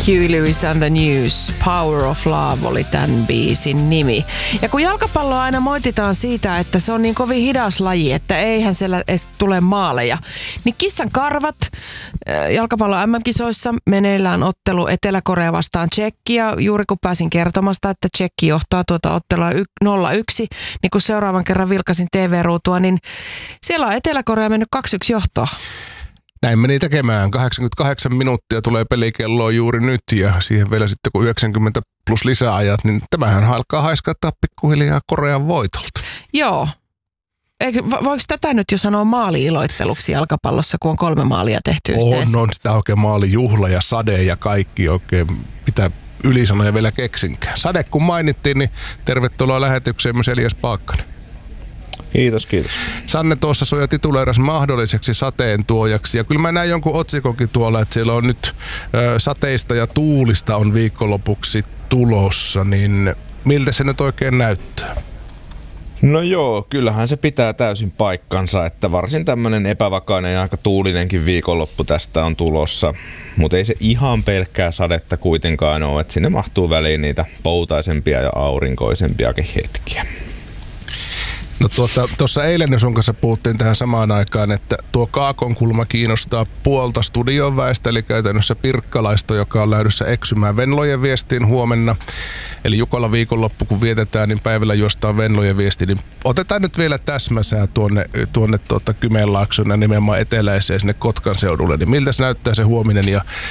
Huey Lewis and the News, Power of Love oli tämän biisin nimi. Ja kun jalkapalloa aina moititaan siitä, että se on niin kovin hidas laji, että eihän siellä edes tule maaleja, niin kissan karvat jalkapallon MM-kisoissa meneillään ottelu Etelä-Korea vastaan Tšekkiä. Juuri kun pääsin kertomasta, että Tšekki johtaa tuota ottelua 0-1, niin kun seuraavan kerran vilkasin TV-ruutua, niin siellä on Etelä-Korea mennyt 2-1 johtoa. Näin meni tekemään. 88 minuuttia tulee pelikelloa juuri nyt ja siihen vielä sitten kun 90 plus lisäajat, niin tämähän alkaa haiskata pikkuhiljaa Korean voitolta. Joo. Voiko tätä nyt jo sanoa maali-iloitteluksi jalkapallossa, kun on 3 maalia tehty yhteensä? On sitä oikein maalijuhla ja sade ja kaikki oikein pitää ylisanoja vielä keksinkään. Sade kun mainittiin, niin tervetuloa lähetykseen myös Elias Paakkanen. Kiitos. Sanne tuossa suja tituleeras mahdolliseksi sateen tuojaksi. Ja kyllä mä näin jonkun otsikonkin tuolla, että siellä on nyt sateista ja tuulista on viikonlopuksi tulossa. Niin miltä se nyt oikein näyttää? No joo, kyllähän se pitää täysin paikkansa, että varsin tämmöinen epävakainen ja aika tuulinenkin viikonloppu tästä on tulossa. Mutta ei se ihan pelkkää sadetta kuitenkaan ole, että sinne mahtuu väliin niitä poutaisempia ja aurinkoisempiakin hetkiä. No tuossa eilen sun kanssa puhuttiin tähän samaan aikaan, että tuo Kaakonkulma kiinnostaa puolta studion väestä, eli käytännössä pirkkalaista, joka on lähdössä eksymään Venlojen viestiin huomenna. Eli Jukola viikonloppu, kun vietetään, niin päivällä juostaan Venlojen viesti, niin otetaan nyt vielä täsmäsää tuonne Kymenlaakson ja nimenomaan eteläiseen sinne Kotkan seudulle. Niin miltä se näyttää se huominen ja